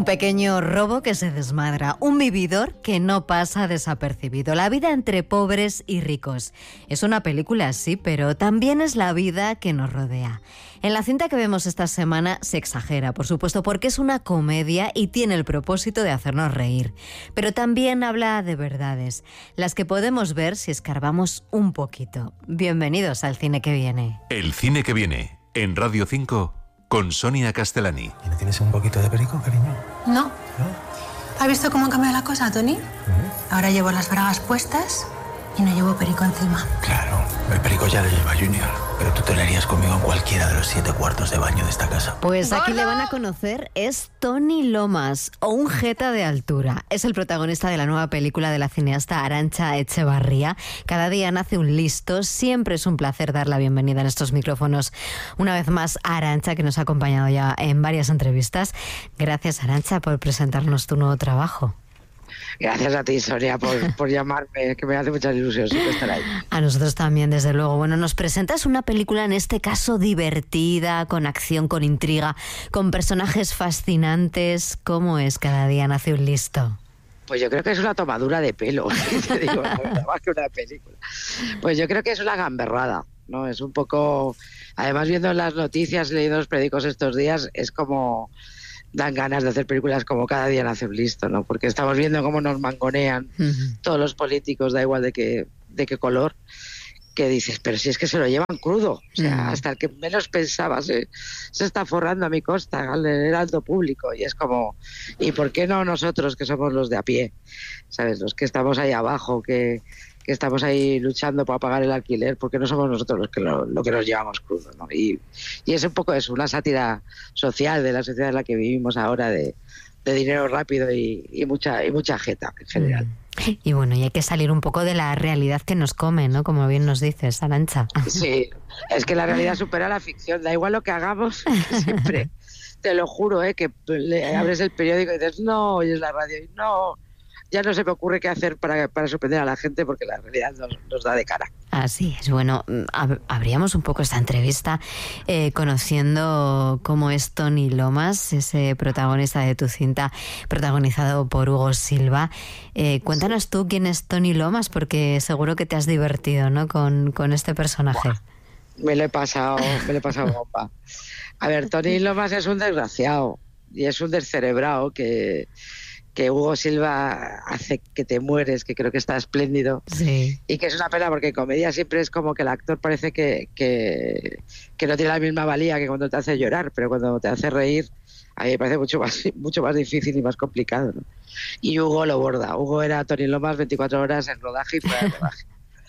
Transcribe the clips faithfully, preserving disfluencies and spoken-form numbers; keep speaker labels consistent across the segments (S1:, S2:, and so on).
S1: pequeño robo que se desmadra, un vividor que no pasa desapercibido. La vida entre pobres y ricos. Es una película, sí, pero también es la vida que nos rodea. En la cinta que vemos esta semana se exagera, por supuesto, porque es una comedia y tiene el propósito de hacernos reír. Pero también habla de verdades, las que podemos ver si escarbamos un poquito. Bienvenidos al Cine que Viene.
S2: El Cine que Viene, en Radio cinco, con Sonia Castellani.
S3: ¿Y no tienes un poquito de perico, cariño?
S4: No.
S3: ¿No?
S4: ¿Has visto cómo ha cambiado la cosa, Tony?
S3: ¿Mm?
S4: Ahora llevo las bragas puestas y no llevo perico encima.
S3: Claro, el perico ya lo lleva Junior, pero tú te lo harías conmigo en cualquiera de los siete cuartos de baño de esta casa.
S1: Pues aquí le van a conocer, es Tony Lomas, o un jeta de altura. Es el protagonista de la nueva película de la cineasta Arantxa Etxebarria. Cada día nace un listo, siempre es un placer dar la bienvenida en estos micrófonos. Una vez más a Arantxa, que nos ha acompañado ya en varias entrevistas. Gracias, Arantxa, por presentarnos tu nuevo trabajo.
S5: Gracias a ti, Sonia, por, por llamarme, que me hace mucha ilusión siempre estar ahí.
S1: A nosotros también, desde luego. Bueno, nos presentas una película, en este caso, divertida, con acción, con intriga, con personajes fascinantes. ¿Cómo es Cada día nace un listo?
S5: Pues yo creo que es una tomadura de pelo, te digo, la verdad, más que una película. Pues yo creo que es una gamberrada, ¿no? Es un poco... Además, viendo las noticias, leyendo los periódicos estos días, es como... dan ganas de hacer películas como Cada día nace un listo, ¿no? Porque estamos viendo cómo nos mangonean uh-huh. todos los políticos, da igual de qué, de qué color, que dices, pero si es que se lo llevan crudo, o sea, uh-huh. hasta el que menos pensaba se, se está forrando a mi costa, al heraldo público, y es como, ¿y por qué no nosotros que somos los de a pie? ¿Sabes? Los que estamos ahí abajo, que... que estamos ahí luchando para pagar el alquiler, porque no somos nosotros los que lo, lo que nos llevamos crudo, ¿no? Y, y es un poco eso, una sátira social de la sociedad en la que vivimos ahora, de, de dinero rápido y, y mucha y mucha jeta en general.
S1: Y bueno, y hay que salir un poco de la realidad que nos come, ¿no? Como bien nos dices, Arantxa.
S5: Sí, es que la realidad supera la ficción, da igual lo que hagamos, siempre, te lo juro, ¿eh? Que le abres el periódico y dices, no, oyes la radio y no... ya no se me ocurre qué hacer para, para sorprender a la gente, porque la realidad nos, nos da de cara.
S1: Así es. Bueno, ab- abríamos un poco esta entrevista eh, conociendo cómo es Tony Lomas, ese protagonista de tu cinta, protagonizado por Hugo Silva. Eh, cuéntanos sí. tú quién es Tony Lomas, porque seguro que te has divertido, ¿no? Con, con este personaje.
S5: Buah, me lo he pasado, me lo he pasado bomba. A ver, Tony Lomas es un desgraciado y es un descerebrado que... que Hugo Silva hace que te mueres, que creo que está espléndido.
S1: Sí.
S5: Y que es una pena porque en comedia siempre es como que el actor parece que, que, que no tiene la misma valía que cuando te hace llorar, pero cuando te hace reír, a mí me parece mucho más, mucho más difícil y más complicado, ¿no? Y Hugo lo borda. Hugo era Tony Lomas veinticuatro horas en rodaje y fuera de rodaje.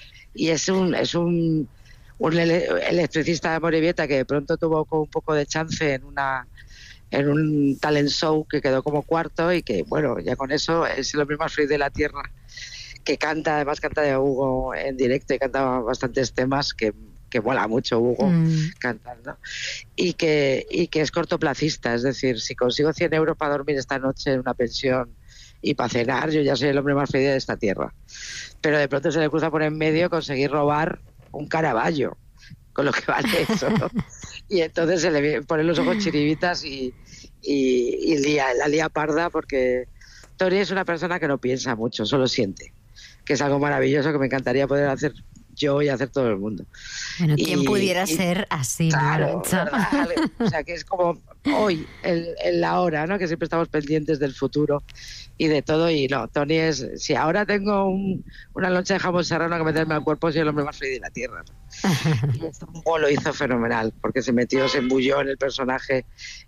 S5: Y es un, es un, un electricista de Amorebieta que de pronto tuvo como un poco de chance en una... en un talent show que quedó como cuarto y que, bueno, ya con eso es el hombre más feliz de la tierra, que canta, además canta de Hugo en directo y canta bastantes temas que, que mola mucho Hugo mm. cantando, y que, y que es cortoplacista, es decir, si consigo cien euros para dormir esta noche en una pensión y para cenar, yo ya soy el hombre más feliz de esta tierra. Pero de pronto se le cruza por en medio conseguir robar un Caravaggio, con lo que vale eso, ¿no? Y entonces se le ponen los ojos chiribitas y, y, y lía, la lía parda, porque Tony es una persona que no piensa mucho, solo siente, que es algo maravilloso que me encantaría poder hacer yo y hacer todo el mundo.
S1: Bueno, ¿quién
S5: y,
S1: pudiera
S5: y,
S1: ser así?
S5: Claro, ¿verdad? O sea, que es como hoy, en, en la hora, ¿no? Que siempre estamos pendientes del futuro y de todo, y no, Tony es, si ahora tengo un, una loncha de jamón serrano que meterme al cuerpo, soy el hombre más feliz de la tierra, ¿no? Y esto Hugo lo hizo fenomenal, porque se metió, se embulló en el personaje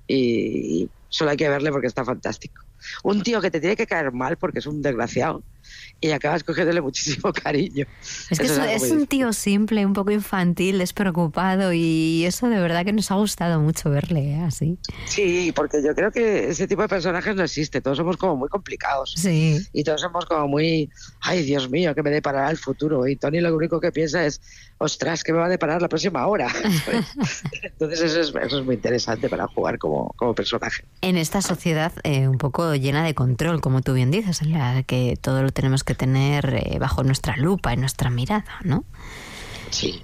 S5: y, y solo hay que verle porque está fantástico. Un tío que te tiene que caer mal porque es un desgraciado y acabas cogiéndole muchísimo cariño.
S1: Es que eso es, es un tío simple, un poco infantil, despreocupado, y eso de verdad que nos ha gustado mucho verle, ¿eh? Así.
S5: Sí, porque yo creo que ese tipo de personajes no existe, todos somos como muy complicados.
S1: Sí.
S5: Y todos somos como muy, ay Dios mío, ¿qué me deparará el futuro? Y Tony lo único que piensa es, ostras, ¿qué me va a deparar la próxima hora? Entonces eso es, eso es muy interesante para jugar como, como personaje.
S1: En esta sociedad eh, un poco llena de control, como tú bien dices, en la que todo lo tenemos que tener eh, bajo nuestra lupa, en nuestra mirada, ¿no?
S5: Sí.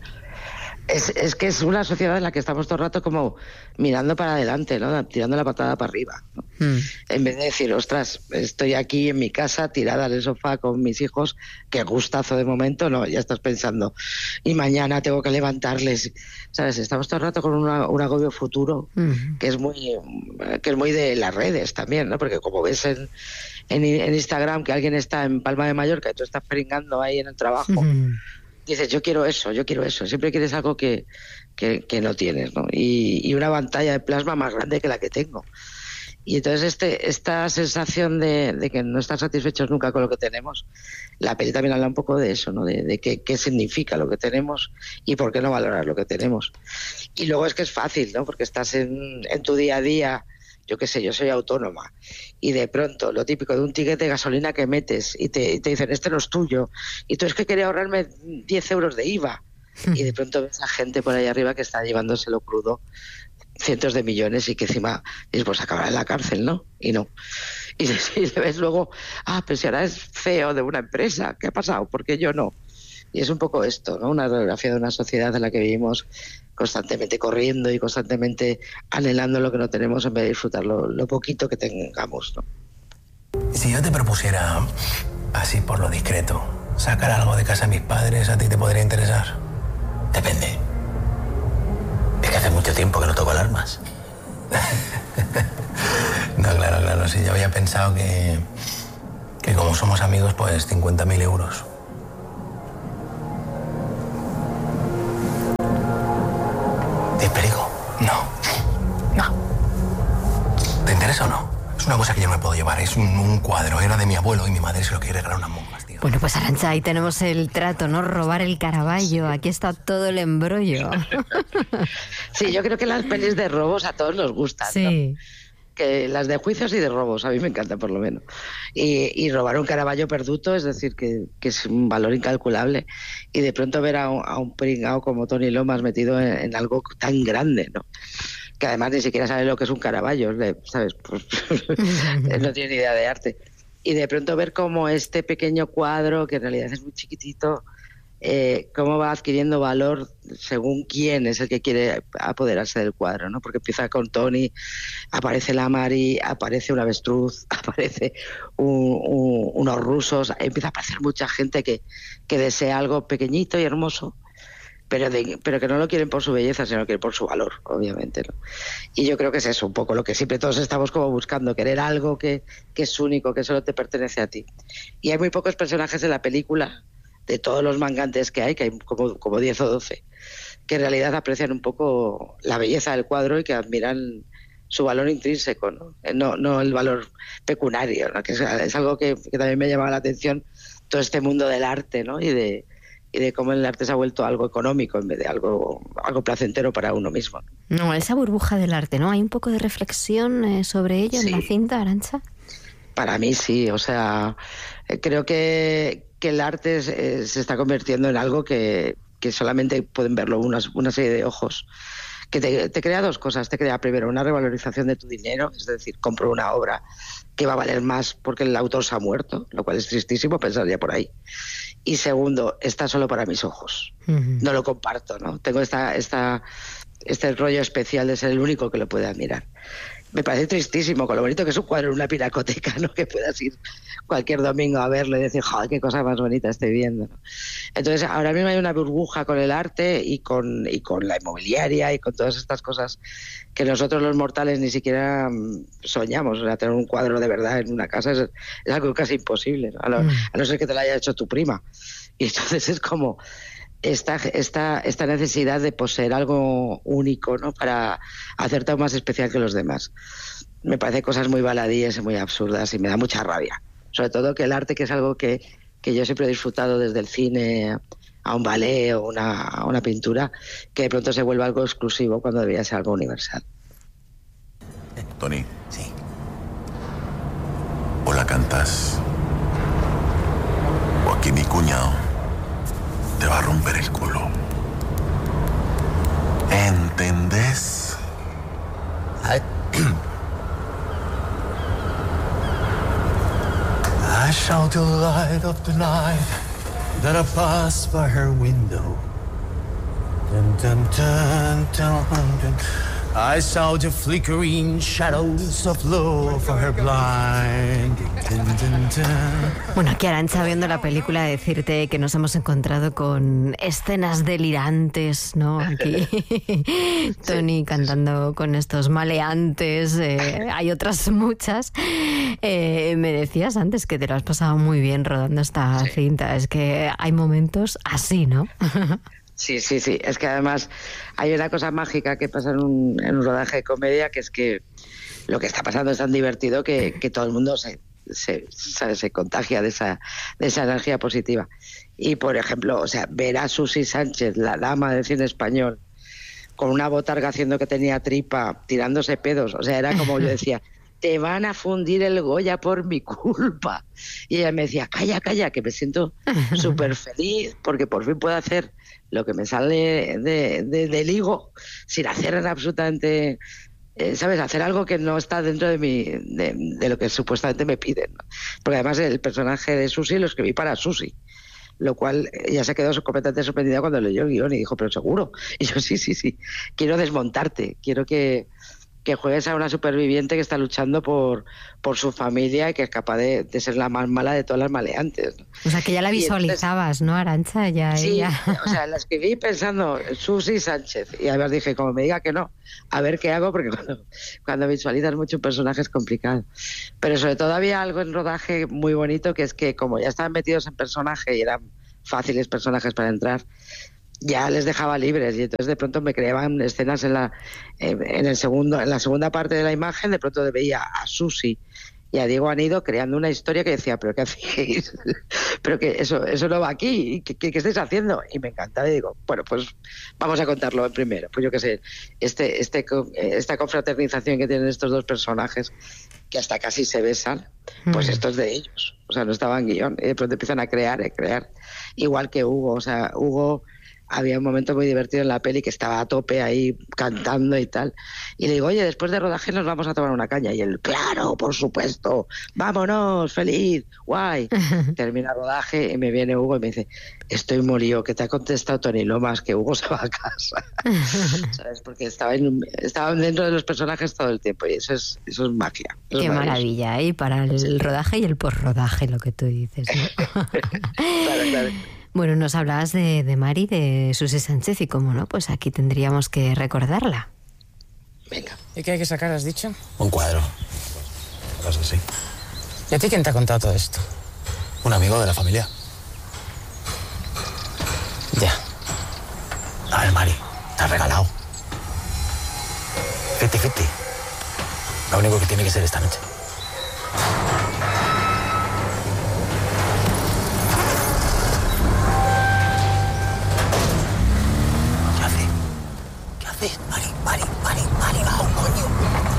S5: Es, es que es una sociedad en la que estamos todo el rato como mirando para adelante, ¿no? Tirando la patada para arriba, ¿no? Mm. En vez de decir, ostras, estoy aquí en mi casa tirada en el sofá con mis hijos, qué gustazo de momento, no, ya estás pensando, y mañana tengo que levantarles, ¿sabes? Estamos todo el rato con una, un agobio futuro, mm. que es muy que es muy de las redes también, ¿no? Porque como ves en, en, en Instagram que alguien está en Palma de Mallorca y tú estás peringando ahí en el trabajo, mm. dices, yo quiero eso, yo quiero eso, siempre quieres algo que, que, que no tienes, ¿no? Y, y una pantalla de plasma más grande que la que tengo. Y entonces este, esta sensación de, de que no estar satisfechos nunca con lo que tenemos, la peli también habla un poco de eso, ¿no? De, de qué, qué significa lo que tenemos y por qué no valorar lo que tenemos. Y luego es que es fácil, ¿no? Porque estás en, en tu día a día, yo qué sé, yo soy autónoma, y de pronto lo típico de un ticket de gasolina que metes y te, y te dicen, este no es tuyo, y tú es que quería ahorrarme diez euros de I V A, y de pronto ves a gente por ahí arriba que está llevándoselo crudo, cientos de millones, y que encima dices, pues acabará en la cárcel, ¿no? Y no. Y, y le ves luego, ah, pero si ahora es C E O de una empresa, ¿qué ha pasado? ¿Por qué yo no? Y es un poco esto, ¿no? Una radiografía de una sociedad en la que vivimos constantemente corriendo y constantemente anhelando lo que no tenemos en vez de disfrutar lo, lo poquito que tengamos, ¿no?
S3: Si yo te propusiera, así por lo discreto, sacar algo de casa a mis padres, ¿a ti te podría interesar? Depende. Es que hace mucho tiempo que no toco alarmas. No, claro, claro, sí, yo había pensado que, que como somos amigos, pues cincuenta mil euros. ¿Te explico? No. No. ¿Te interesa o no? Es una cosa que yo no me puedo llevar, es un, un cuadro, era de mi abuelo y mi madre se lo quiere regalar a unas monjas, tío.
S1: Bueno, pues Arantxa, ahí tenemos el trato, ¿no? Robar el Caravaggio, aquí está todo el embrollo.
S5: Sí, yo creo que las pelis de robos a todos nos gustan,
S1: sí.
S5: ¿no? Que las de juicios y de robos, a mí me encantan por lo menos. Y, y robar un Caravaggio perduto, es decir, que, que es un valor incalculable. Y de pronto ver a un, a un pringao como Tony Lomas metido en, en algo tan grande, ¿no? Que además ni siquiera sabe lo que es un Caravaggio, ¿sabes? Pues, no tiene ni idea de arte. Y de pronto ver cómo este pequeño cuadro, que en realidad es muy chiquitito, eh, cómo va adquiriendo valor según quién es el que quiere apoderarse del cuadro, ¿no? Porque empieza con Tony, aparece la Mari, aparece un avestruz, aparece un, un, unos rusos, empieza a aparecer mucha gente que, que desea algo pequeñito y hermoso, pero de, pero que no lo quieren por su belleza, sino que por su valor, obviamente, ¿no? Y yo creo que es eso un poco lo que siempre todos estamos como buscando, querer algo que, que es único, que solo te pertenece a ti. Y hay muy pocos personajes en la película, de todos los mangantes que hay, que hay como, como diez o doce, que en realidad aprecian un poco la belleza del cuadro y que admiran su valor intrínseco, ¿no? No, no el valor pecuniario, ¿no? Que es, es algo que, que también me llamaba la atención, todo este mundo del arte, ¿no? Y de y de cómo el arte se ha vuelto algo económico en vez de algo algo placentero para uno mismo.
S1: No, esa burbuja del arte, ¿no? ¿Hay un poco de reflexión eh, sobre ello sí. en la cinta, Arantxa?
S5: Para mí sí, o sea, creo que, que el arte es, es, se está convirtiendo en algo que, que solamente pueden verlo unas, una serie de ojos. Que te, te crea dos cosas. Te crea primero una revalorización de tu dinero, es decir, compro una obra que va a valer más porque el autor se ha muerto, lo cual es tristísimo pensar ya por ahí. Y segundo, está solo para mis ojos. Uh-huh. No lo comparto, ¿no? Tengo esta, esta, este rollo especial de ser el único que lo puede admirar. Me parece tristísimo, con lo bonito que es un cuadro en una pinacoteca, ¿no? Que puedas ir cualquier domingo a verlo y decir, joder, qué cosa más bonita estoy viendo, ¿no? Entonces, ahora mismo hay una burbuja con el arte y con, y con la inmobiliaria y con todas estas cosas que nosotros los mortales ni siquiera soñamos. O sea, tener un cuadro de verdad en una casa es, es algo casi imposible, ¿no? A, lo, a no ser que te lo haya hecho tu prima. Y entonces es como esta, esta, esta necesidad de poseer algo único, ¿no? Para hacerte aún más especial que los demás. Me parece cosas muy baladíes y muy absurdas y me da mucha rabia. Sobre todo que el arte, que es algo que, que yo siempre he disfrutado desde el cine a un ballet o una, una pintura, que de pronto se vuelve algo exclusivo cuando debería ser algo universal.
S6: Tony.
S3: Sí.
S6: O la cantas, o aquí mi cuñado te va a romper el culo. ¿Entendés?
S3: I, I shall the light of the night that I pass by her window. Dun, dun, dun, dun, dun. I saw the flickering shadows of love for her blind. Dun, dun, dun.
S1: Bueno, aquí Arantxa, viendo la película, decirte que nos hemos encontrado con escenas delirantes, ¿no? Aquí Tony cantando con estos maleantes, eh, hay otras muchas. Eh, me decías antes que te lo has pasado muy bien rodando esta sí. cinta, es que hay momentos así, ¿no?
S5: Sí, sí, sí. Es que además hay una cosa mágica que pasa en un, en un rodaje de comedia, que es que lo que está pasando es tan divertido que, que todo el mundo se, se, se, se contagia de esa, de esa energía positiva. Y, por ejemplo, o sea, ver a Susi Sánchez, la dama del cine español, con una botarga haciendo que tenía tripa, tirándose pedos. O sea, era como yo decía, te van a fundir el Goya por mi culpa. Y ella me decía, calla, calla, que me siento súper feliz porque por fin puedo hacer lo que me sale de, de, del higo sin hacer absolutamente, eh, ¿sabes? Hacer algo que no está dentro de mi de, de lo que supuestamente me piden, ¿no? Porque además el personaje de Susi lo escribí para Susi, lo cual ella se quedó completamente sorprendida cuando leyó el guión y dijo, pero seguro. Y yo, sí, sí, sí, quiero desmontarte, quiero que... que juegues a una superviviente que está luchando por, por su familia y que es capaz de, de ser la más mala de todas las maleantes, ¿no?
S1: O sea, que ya la visualizabas, entonces, ¿no, Arantxa? Ya,
S5: sí,
S1: ella...
S5: o sea, la escribí pensando Susi Sánchez y además dije, como me diga que no, a ver qué hago, porque cuando, cuando visualizas mucho un personaje es complicado. Pero sobre todo había algo en rodaje muy bonito, que es que como ya estaban metidos en personaje y eran fáciles personajes para entrar, ya les dejaba libres y entonces de pronto me creaban escenas en la en el segundo en la segunda parte de la imagen. De pronto veía a Susi y a Diego Anido creando una historia que decía, pero qué hacéis, pero que eso eso no va aquí, ¿qué, qué, qué estáis haciendo? Y me encantaba y digo, bueno, pues vamos a contarlo en primero. Pues yo qué sé, este este esta confraternización que tienen estos dos personajes que hasta casi se besan, pues esto es de ellos, o sea, no estaba en guión y de pronto empiezan a crear, a crear, igual que Hugo. O sea, Hugo había un momento muy divertido en la peli que estaba a tope ahí cantando y tal. Y le digo, oye, después de rodaje nos vamos a tomar una caña. Y él, claro, por supuesto, vámonos, feliz, guay. Termina el rodaje y me viene Hugo y me dice, estoy molido, que te ha contestado Tony Lomas, que Hugo se va a casa. ¿Sabes? Porque estaba en, estaban dentro de los personajes todo el tiempo y eso es, eso es magia. Eso
S1: Qué
S5: es
S1: maravilla, ¿eh? Para el sí. rodaje y el posrodaje, lo que tú dices, ¿no?
S5: Claro, claro.
S1: Bueno, nos hablabas de, de Mari, de Susi Sánchez, y cómo no, pues aquí tendríamos que recordarla.
S5: Venga.
S7: ¿Y qué hay que sacar, has dicho?
S3: Un cuadro. Cosas así.
S7: ¿Y a ti quién te ha contado todo esto?
S3: Un amigo de la familia.
S7: Ya.
S3: A ver, Mari, te has regalado. Fifty fifty. Lo único que tiene que ser esta noche. Mari, Mari, Mari, Mari, vamos, coño.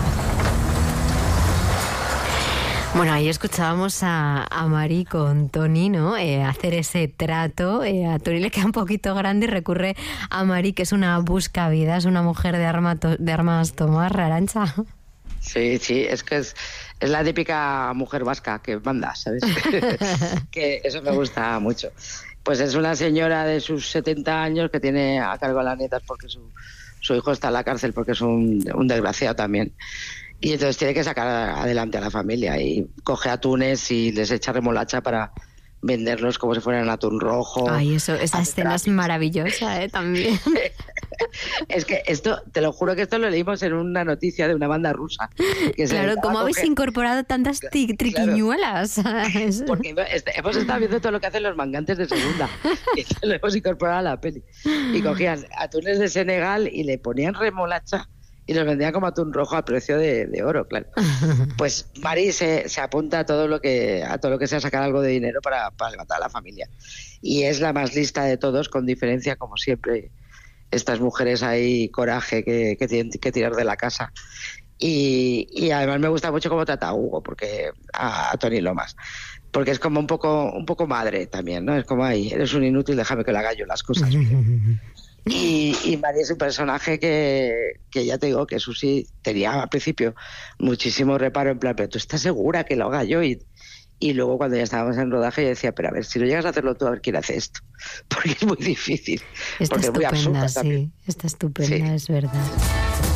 S1: Bueno, ahí escuchábamos a, a Mari con Tony, ¿no? Eh, hacer ese trato. Eh, a Tony le queda un poquito grande y recurre a Mari, que es una buscavidas, una mujer de, arma to- de armas tomar, Arantxa.
S5: Sí, sí, es que es, es la típica mujer vasca que manda, ¿sabes? Que eso me gusta mucho. Pues es una señora de sus setenta años que tiene a cargo a las nietas porque su... su hijo está en la cárcel porque es un, un desgraciado también. Y entonces tiene que sacar adelante a la familia y coge atunes y les echa remolacha para venderlos como si fueran atún rojo.
S1: Ay, eso, esa escena es maravillosa, ¿eh? También.
S5: Es que esto, te lo juro que esto lo leímos en una noticia de una banda rusa. Que
S1: claro, ¿cómo habéis
S5: coger...
S1: incorporado tantas tri- triquiñuelas?
S5: Claro. Porque hemos estado viendo todo lo que hacen los mangantes de segunda. Y lo hemos incorporado a la peli. Y cogían atunes de Senegal y le ponían remolacha y los vendían como atún rojo a precio de, de oro, claro. Pues Mari se, se apunta a todo lo que a todo lo que sea sacar algo de dinero para, para levantar a la familia. Y es la más lista de todos, con diferencia, como siempre. Estas mujeres ahí, coraje, que, que tienen que tirar de la casa. Y, y además me gusta mucho cómo trata a Hugo, porque a, a Tony Lomas. Porque es como un poco un poco madre también, ¿no? Es como, ay, eres un inútil, déjame que le haga yo las cosas bien. Y, y María es un personaje que, que ya te digo que Susi tenía al principio muchísimo reparo, en plan, pero tú estás segura que lo haga yo. Y, y luego cuando ya estábamos en rodaje yo decía, pero a ver, si no llegas a hacerlo tú, a ver quién hace esto. Porque es muy difícil.
S1: Está
S5: porque
S1: estupenda,
S5: es muy absurda
S1: sí.
S5: también.
S1: Está estupenda, sí. Es verdad.